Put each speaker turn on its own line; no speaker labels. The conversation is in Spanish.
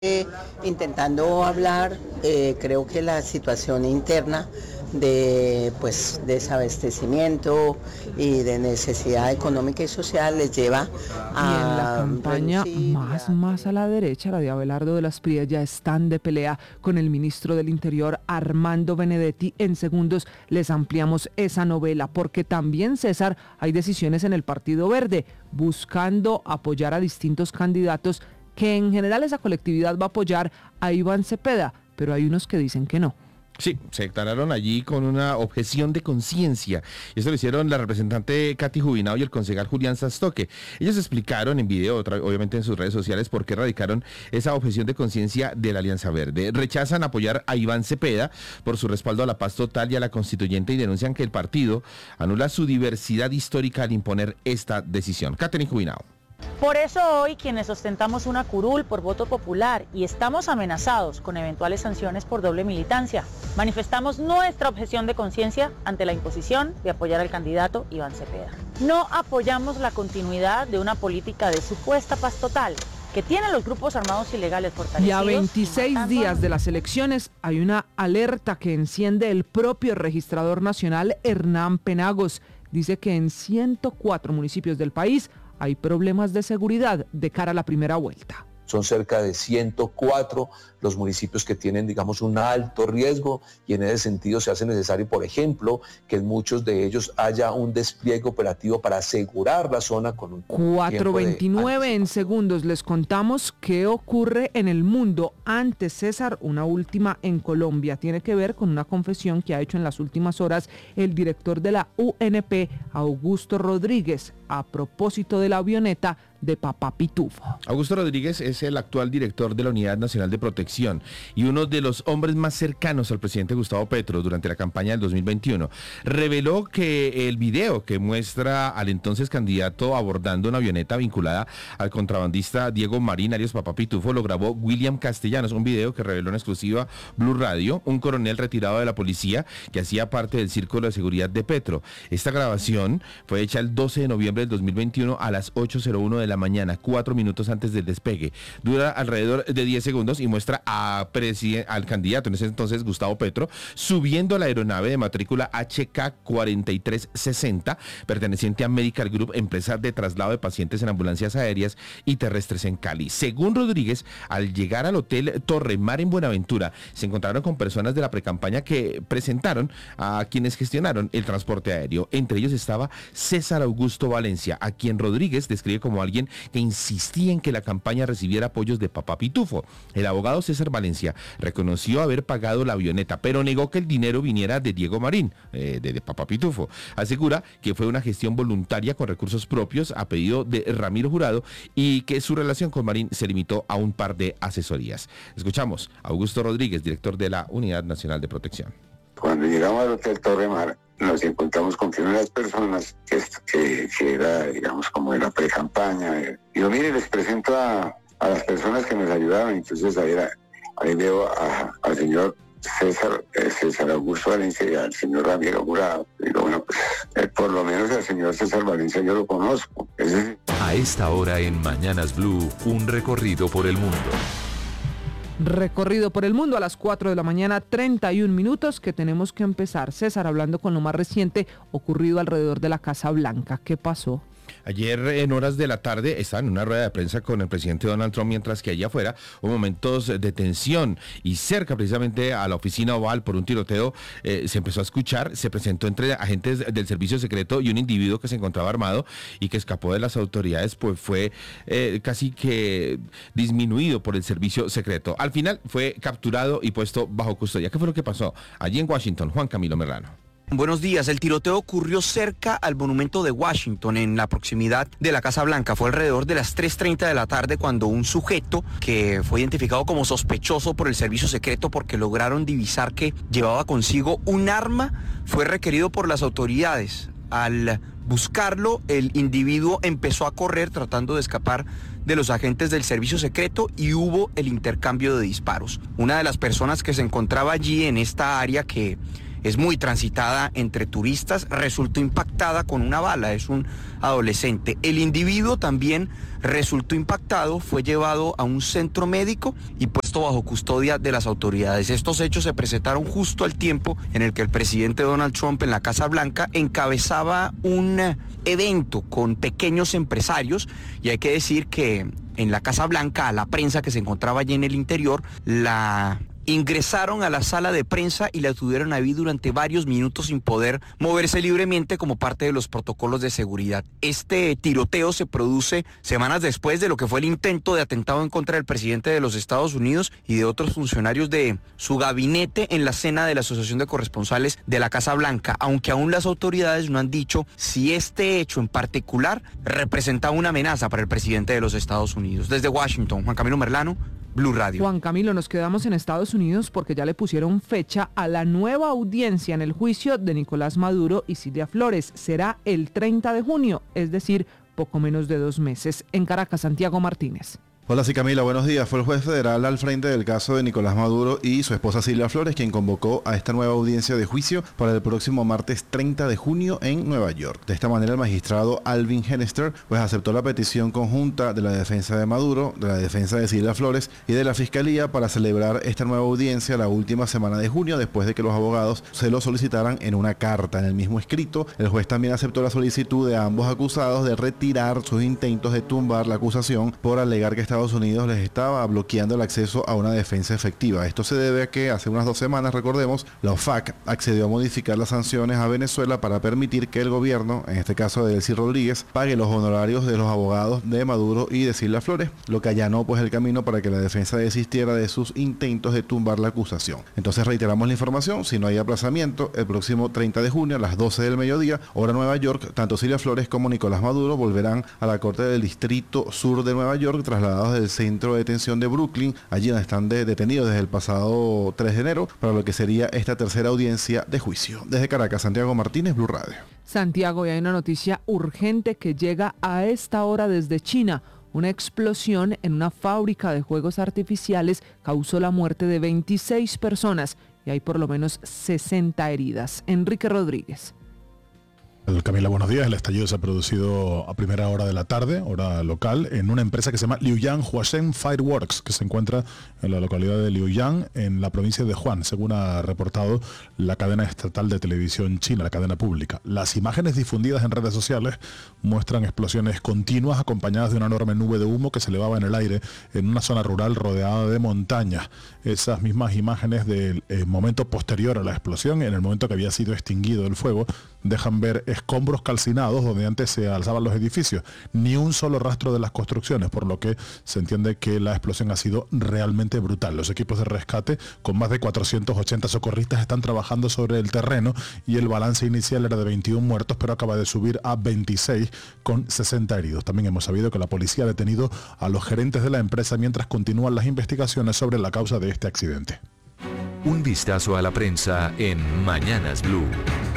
Intentando hablar, creo que la situación interna de desabastecimiento y de necesidad económica y social les lleva
Y en la
a
campaña
reducir
más a la derecha, la de Abelardo de las Prias, ya están de pelea con el ministro del Interior, Armando Benedetti. En segundos les ampliamos esa novela, porque también, César, hay decisiones en el Partido Verde, buscando apoyar a distintos candidatos, que en general esa colectividad va a apoyar a Iván Cepeda, pero hay unos que dicen que no.
Sí, se declararon allí con una objeción de conciencia. Y esto lo hicieron la representante Katy Jubinao y el concejal Julián Sastoque. Ellos explicaron en video, obviamente en sus redes sociales, por qué radicaron esa objeción de conciencia de la Alianza Verde. Rechazan apoyar a Iván Cepeda por su respaldo a la paz total y a la constituyente, y denuncian que el partido anula su diversidad histórica al imponer esta decisión. Katy Jubinao.
Por eso hoy quienes ostentamos una curul por voto popular y estamos amenazados con eventuales sanciones por doble militancia, manifestamos nuestra objeción de conciencia ante la imposición de apoyar al candidato Iván Cepeda. No apoyamos la continuidad de una política de supuesta paz total que tienen los grupos armados ilegales fortalecidos.
Y a 26 días de las elecciones hay una alerta que enciende el propio registrador nacional, Hernán Penagos. Dice que en 104 municipios del país hay problemas de seguridad de cara a la primera vuelta.
Son cerca de 104 los municipios que tienen, digamos, un alto riesgo, y en ese sentido se hace necesario, por ejemplo, que en muchos de ellos haya un despliegue operativo para asegurar la zona con un
4:29 en segundos. Les contamos qué ocurre en el mundo. Antes, César, una última en Colombia. Tiene que ver con una confesión que ha hecho en las últimas horas el director de la UNP, Augusto Rodríguez, a propósito de la avioneta de Papá Pitufo.
Augusto Rodríguez es el actual director de la Unidad Nacional de Protección y uno de los hombres más cercanos al presidente Gustavo Petro durante la campaña del 2021. Reveló que el video que muestra al entonces candidato abordando una avioneta vinculada al contrabandista Diego Marín, alias Papá Pitufo, lo grabó William Castellanos, un video que reveló en exclusiva Blue Radio, un coronel retirado de la policía que hacía parte del círculo de seguridad de Petro. Esta grabación fue hecha el 12 de noviembre del 2021 a las 8:01 de la mañana, 4 minutos antes del despegue. Dura alrededor de 10 segundos y muestra al candidato, en ese entonces Gustavo Petro, subiendo a la aeronave de matrícula HK-4360, perteneciente a Medical Group, empresa de traslado de pacientes en ambulancias aéreas y terrestres en Cali. Según Rodríguez, al llegar al hotel Torremar en Buenaventura, se encontraron con personas de la precampaña que presentaron a quienes gestionaron el transporte aéreo. Entre ellos estaba César Augusto Valencia, a quien Rodríguez describe como alguien que insistía en que la campaña recibiera apoyos de Papá Pitufo. El abogado César Valencia reconoció haber pagado la avioneta, pero negó que el dinero viniera de Diego Marín, de Papá Pitufo. Asegura que fue una gestión voluntaria con recursos propios a pedido de Ramiro Jurado y que su relación con Marín se limitó a un par de asesorías. Escuchamos a Augusto Rodríguez, director de la Unidad Nacional de Protección.
Cuando llegamos al Hotel Torremar, nos encontramos con que una de las personas que era, digamos, como de la pre-campaña, digo, mire, les presento a las personas que nos ayudaron. Entonces ahí veo al señor César Augusto Valencia y al señor Ramiro Jurado. Digo, bueno, pues por lo menos al señor César Valencia yo lo conozco.
A esta hora en Mañanas Blue, un recorrido por el mundo.
Recorrido por el mundo a las 4 de la mañana, 31 minutos, que tenemos que empezar, César, hablando con lo más reciente ocurrido alrededor de la Casa Blanca. ¿Qué pasó?
Ayer en horas de la tarde estaba en una rueda de prensa con el presidente Donald Trump, mientras que allá afuera hubo momentos de tensión y cerca precisamente a la oficina oval por un tiroteo se empezó a escuchar, se presentó entre agentes del servicio secreto y un individuo que se encontraba armado y que escapó de las autoridades, pues fue casi que disminuido por el servicio secreto. Al final fue capturado y puesto bajo custodia. ¿Qué fue lo que pasó allí en Washington? Juan Camilo Merlano.
Buenos días. El tiroteo ocurrió cerca al monumento de Washington, en la proximidad de la Casa Blanca. Fue alrededor de las 3:30 de la tarde cuando un sujeto que fue identificado como sospechoso por el servicio secreto porque lograron divisar que llevaba consigo un arma, fue requerido por las autoridades. Al buscarlo, el individuo empezó a correr tratando de escapar de los agentes del servicio secreto y hubo el intercambio de disparos. Una de las personas que se encontraba allí en esta área, que es muy transitada entre turistas, resultó impactada con una bala, es un adolescente. El individuo también resultó impactado, fue llevado a un centro médico y puesto bajo custodia de las autoridades. Estos hechos se presentaron justo al tiempo en el que el presidente Donald Trump en la Casa Blanca encabezaba un evento con pequeños empresarios, y hay que decir que en la Casa Blanca a la prensa que se encontraba allí en el interior la ingresaron a la sala de prensa y la tuvieron ahí durante varios minutos sin poder moverse libremente como parte de los protocolos de seguridad. Este tiroteo se produce semanas después de lo que fue el intento de atentado en contra del presidente de los Estados Unidos y de otros funcionarios de su gabinete en la cena de la Asociación de Corresponsales de la Casa Blanca, aunque aún las autoridades no han dicho si este hecho en particular representa una amenaza para el presidente de los Estados Unidos. Desde Washington, Juan Camilo Merlano, Blue Radio.
Juan Camilo, nos quedamos en Estados Unidos porque ya le pusieron fecha a la nueva audiencia en el juicio de Nicolás Maduro y Cilia Flores. Será el 30 de junio, es decir, poco menos de 2 meses. En Caracas, Santiago Martínez.
Hola, sí, Camila, buenos días. Fue el juez federal al frente del caso de Nicolás Maduro y su esposa Cilia Flores quien convocó a esta nueva audiencia de juicio para el próximo martes 30 de junio en Nueva York. De esta manera, el magistrado Alvin Hennester aceptó la petición conjunta de la defensa de Maduro, de la defensa de Cilia Flores y de la Fiscalía para celebrar esta nueva audiencia la última semana de junio, después de que los abogados se lo solicitaran en una carta. En el mismo escrito, el juez también aceptó la solicitud de ambos acusados de retirar sus intentos de tumbar la acusación por alegar que Estados Unidos les estaba bloqueando el acceso a una defensa efectiva. Esto se debe a que hace unas 2 semanas, recordemos, la OFAC accedió a modificar las sanciones a Venezuela para permitir que el gobierno, en este caso de Delcy Rodríguez, pague los honorarios de los abogados de Maduro y de Cilia Flores, lo que allanó el camino para que la defensa desistiera de sus intentos de tumbar la acusación. Entonces reiteramos la información: si no hay aplazamiento, el próximo 30 de junio a las 12 del mediodía, hora Nueva York, tanto Cilia Flores como Nicolás Maduro volverán a la Corte del Distrito Sur de Nueva York, trasladados del centro de detención de Brooklyn, allí donde están detenidos desde el pasado 3 de enero, para lo que sería esta tercera audiencia de juicio. Desde Caracas, Santiago Martínez, Blue Radio.
Santiago, y hay una noticia urgente que llega a esta hora desde China. Una explosión en una fábrica de juegos artificiales causó la muerte de 26 personas y hay por lo menos 60 heridas. Enrique Rodríguez.
Camila, buenos días. El estallido se ha producido a primera hora de la tarde, hora local, en una empresa que se llama Liuyang Huasheng Fireworks, que se encuentra en la localidad de Liuyang, en la provincia de Hunan, según ha reportado la cadena estatal de televisión china, la cadena pública. Las imágenes difundidas en redes sociales muestran explosiones continuas acompañadas de una enorme nube de humo que se elevaba en el aire en una zona rural rodeada de montañas. Esas mismas imágenes del momento posterior a la explosión, en el momento que había sido extinguido el fuego, dejan ver escombros calcinados donde antes se alzaban los edificios. Ni un solo rastro de las construcciones, por lo que se entiende que la explosión ha sido realmente brutal. Los equipos de rescate, con más de 480 socorristas, están trabajando sobre el terreno y el balance inicial era de 21 muertos, pero acaba de subir a 26 con 60 heridos. También hemos sabido que la policía ha detenido a los gerentes de la empresa mientras continúan las investigaciones sobre la causa de este accidente.
Un vistazo a la prensa en Mañanas Blue.